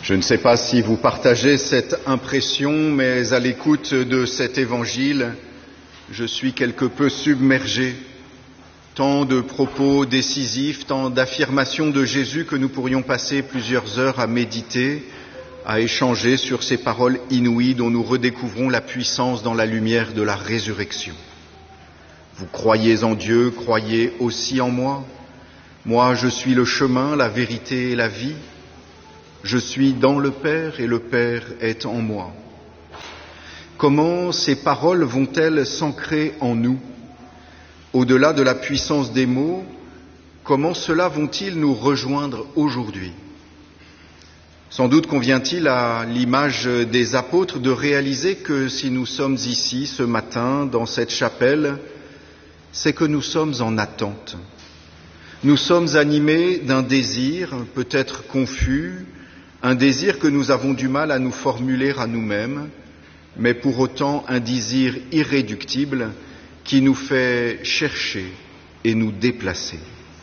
Je ne sais pas si vous partagez cette impression, mais à l'écoute de cet évangile, je suis quelque peu submergé. Tant de propos décisifs, tant d'affirmations de Jésus que nous pourrions passer plusieurs heures à méditer, à échanger sur ces paroles inouïes dont nous redécouvrons la puissance dans la lumière de la résurrection. Vous croyez en Dieu, croyez aussi en moi. Moi, je suis le chemin, la vérité et la vie. Je suis dans le Père et le Père est en moi. Comment ces paroles vont-elles s'ancrer en nous? Au-delà de la puissance des mots, comment cela vont-ils nous rejoindre aujourd'hui? Sans doute convient-il à l'image des apôtres de réaliser que si nous sommes ici ce matin dans cette chapelle, c'est que nous sommes en attente. Nous sommes animés d'un désir, peut-être confus, un désir que nous avons du mal à nous formuler à nous-mêmes, mais pour autant un désir irréductible qui nous fait chercher et nous déplacer.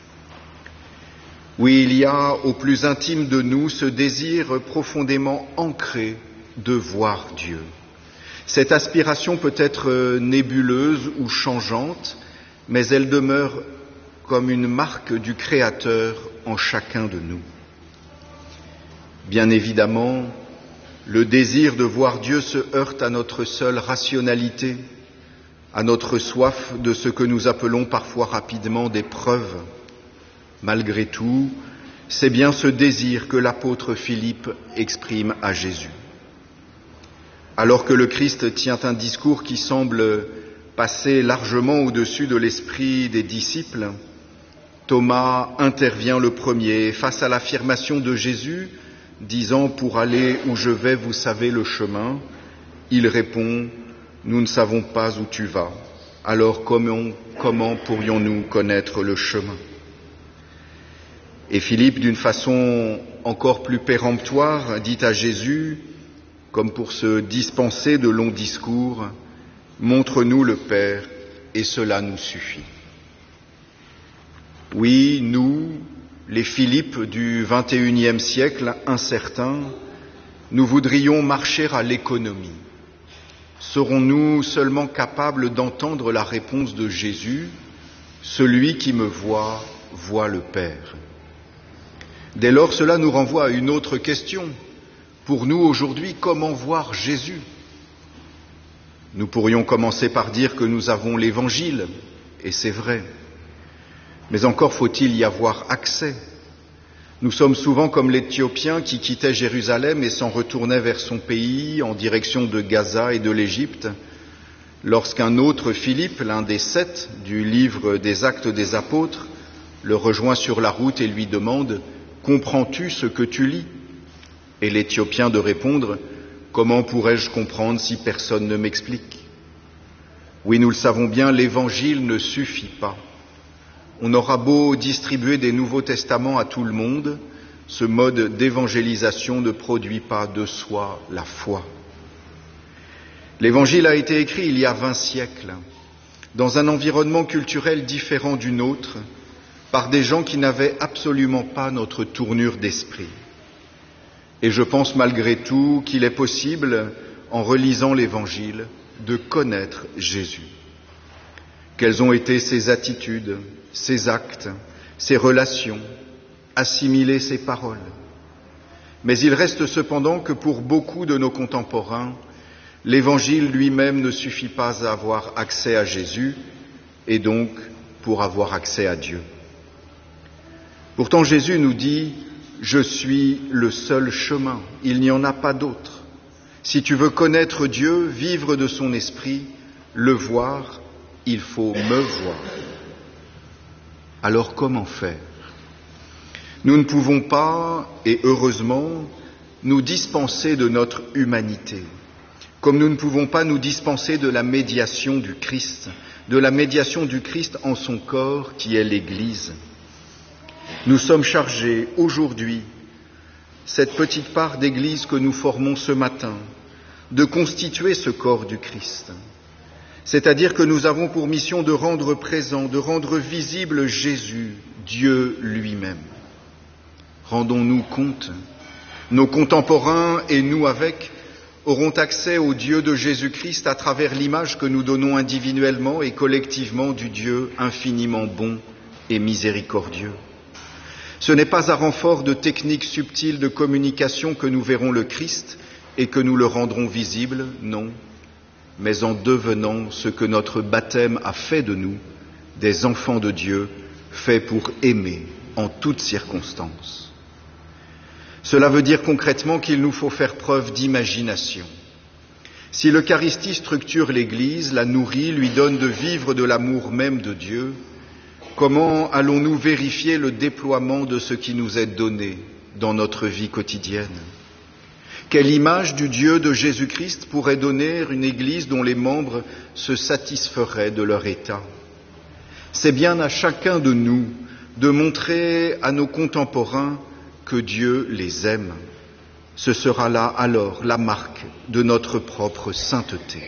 Oui, il y a au plus intime de nous ce désir profondément ancré de voir Dieu. Cette aspiration peut être nébuleuse ou changeante, mais elle demeure comme une marque du Créateur en chacun de nous. Bien évidemment, le désir de voir Dieu se heurte à notre seule rationalité, à notre soif de ce que nous appelons parfois rapidement des preuves. Malgré tout, c'est bien ce désir que l'apôtre Philippe exprime à Jésus. Alors que le Christ tient un discours qui semble passer largement au-dessus de l'esprit des disciples, Thomas intervient le premier face à l'affirmation de Jésus, disant « Pour aller où je vais, vous savez le chemin ». Il répond « Nous ne savons pas où tu vas. Alors comment pourrions-nous connaître le chemin ?» Et Philippe, d'une façon encore plus péremptoire, dit à Jésus, comme pour se dispenser de longs discours, « Montre-nous le Père, et cela nous suffit. » Oui, nous, les Philippe du XXIe siècle, incertains, nous voudrions marcher à l'économie. Serons-nous seulement capables d'entendre la réponse de Jésus, « Celui qui me voit, voit le Père ». Dès lors, cela nous renvoie à une autre question. Pour nous, aujourd'hui, comment voir Jésus? Nous pourrions commencer par dire que nous avons l'Évangile, et c'est vrai. Mais encore faut-il y avoir accès. Nous sommes souvent comme l'Éthiopien qui quittait Jérusalem et s'en retournait vers son pays en direction de Gaza et de l'Égypte, lorsqu'un autre Philippe, l'un des 7 du livre des Actes des Apôtres, le rejoint sur la route et lui demande « Comprends-tu ce que tu lis ?» Et l'Éthiopien de répondre « Comment pourrais-je comprendre si personne ne m'explique ?» Oui, nous le savons bien, l'Évangile ne suffit pas. On aura beau distribuer des Nouveaux Testaments à tout le monde, ce mode d'évangélisation ne produit pas de soi la foi. L'Évangile a été écrit il y a 20 siècles, dans un environnement culturel différent du nôtre, par des gens qui n'avaient absolument pas notre tournure d'esprit. Et je pense malgré tout qu'il est possible, en relisant l'Évangile, de connaître Jésus. Quelles ont été ses attitudes, ses actes, ses relations, assimiler ses paroles. Mais il reste cependant que pour beaucoup de nos contemporains, l'Évangile lui-même ne suffit pas à avoir accès à Jésus et donc pour avoir accès à Dieu. Pourtant Jésus nous dit « Je suis le seul chemin, il n'y en a pas d'autre. Si tu veux connaître Dieu, vivre de son esprit, le voir, il faut me voir. » Alors comment faire? Nous ne pouvons pas, et heureusement, nous dispenser de notre humanité, comme nous ne pouvons pas nous dispenser de la médiation du Christ en son corps qui est l'Église. Nous sommes chargés aujourd'hui, cette petite part d'Église que nous formons ce matin, de constituer ce corps du Christ. C'est-à-dire que nous avons pour mission de rendre présent, de rendre visible Jésus, Dieu lui-même. Rendons-nous compte Nos contemporains, et nous avec, auront accès au Dieu de Jésus-Christ à travers l'image que nous donnons individuellement et collectivement du Dieu infiniment bon et miséricordieux. Ce n'est pas à renfort de techniques subtiles de communication que nous verrons le Christ et que nous le rendrons visible, non, mais en devenant ce que notre baptême a fait de nous, des enfants de Dieu, faits pour aimer en toutes circonstances. Cela veut dire concrètement qu'il nous faut faire preuve d'imagination. Si l'Eucharistie structure l'Église, la nourrit, lui donne de vivre de l'amour même de Dieu, comment allons-nous vérifier le déploiement de ce qui nous est donné dans notre vie quotidienne ? Quelle image du Dieu de Jésus-Christ pourrait donner une Église dont les membres se satisferaient de leur état ? C'est bien à chacun de nous de montrer à nos contemporains que Dieu les aime. Ce sera là alors la marque de notre propre sainteté.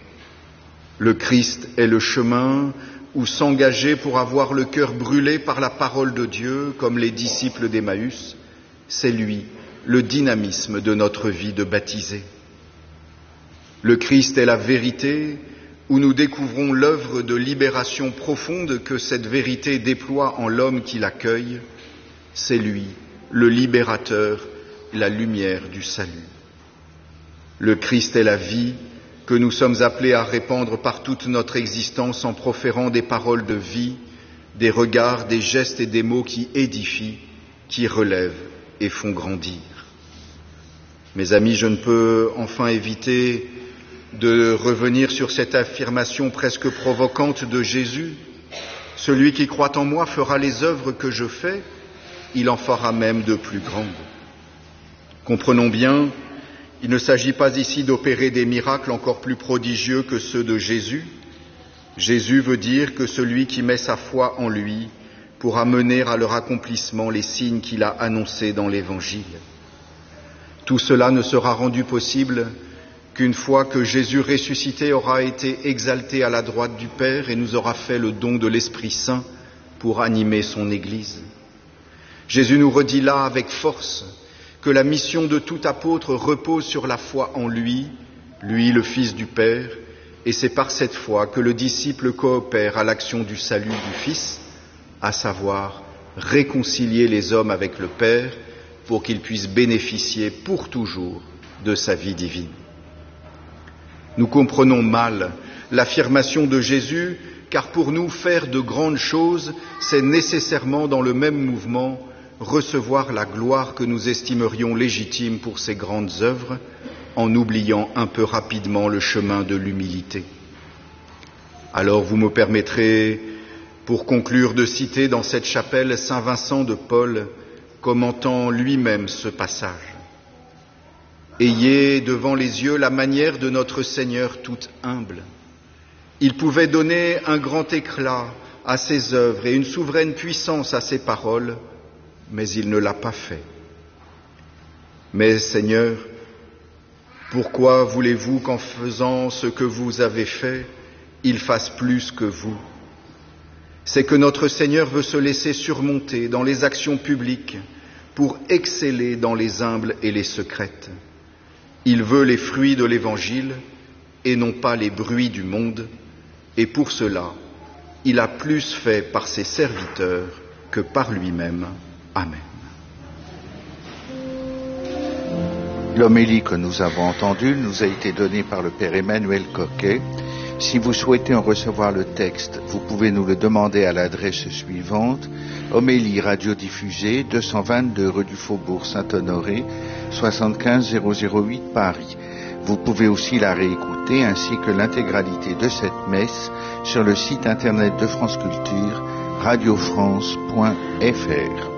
Le Christ est le chemin où s'engager pour avoir le cœur brûlé par la parole de Dieu, comme les disciples d'Emmaüs, c'est lui, le dynamisme de notre vie de baptisés. Le Christ est la vérité où nous découvrons l'œuvre de libération profonde que cette vérité déploie en l'homme qui l'accueille. C'est lui, le libérateur, la lumière du salut. Le Christ est la vie que nous sommes appelés à répandre par toute notre existence en proférant des paroles de vie, des regards, des gestes et des mots qui édifient, qui relèvent et font grandir. Mes amis, je ne peux enfin éviter de revenir sur cette affirmation presque provocante de Jésus. Celui qui croit en moi fera les œuvres que je fais, il en fera même de plus grandes. Comprenons bien, il ne s'agit pas ici d'opérer des miracles encore plus prodigieux que ceux de Jésus. Jésus veut dire que celui qui met sa foi en lui pourra mener à leur accomplissement les signes qu'il a annoncés dans l'Évangile. Tout cela ne sera rendu possible qu'une fois que Jésus ressuscité aura été exalté à la droite du Père et nous aura fait le don de l'Esprit Saint pour animer son Église. Jésus nous redit là avec force que la mission de tout apôtre repose sur la foi en lui, lui le Fils du Père, et c'est par cette foi que le disciple coopère à l'action du salut du Fils, à savoir réconcilier les hommes avec le Père pour qu'ils puissent bénéficier pour toujours de sa vie divine. Nous comprenons mal l'affirmation de Jésus, car pour nous, faire de grandes choses, c'est nécessairement dans le même mouvement recevoir la gloire que nous estimerions légitime pour ces grandes œuvres, en oubliant un peu rapidement le chemin de l'humilité. Alors vous me permettrez, pour conclure, de citer dans cette chapelle Saint Vincent de Paul, commentant lui-même ce passage. Ayez devant les yeux la manière de notre Seigneur tout humble. Il pouvait donner un grand éclat à ses œuvres et une souveraine puissance à ses paroles, mais il ne l'a pas fait. Mais Seigneur, pourquoi voulez-vous qu'en faisant ce que vous avez fait, il fasse plus que vous ? C'est que notre Seigneur veut se laisser surmonter dans les actions publiques pour exceller dans les humbles et les secrètes. Il veut les fruits de l'Évangile et non pas les bruits du monde, et pour cela, il a plus fait par ses serviteurs que par lui-même. Amen. L'homélie que nous avons entendue nous a été donnée par le Père Emmanuel Coquet. Si vous souhaitez en recevoir le texte, vous pouvez nous le demander à l'adresse suivante: Homélie radiodiffusée, 222 rue du Faubourg Saint-Honoré, 75 008 Paris. Vous pouvez aussi la réécouter ainsi que l'intégralité de cette messe sur le site internet de France Culture, radiofrance.fr.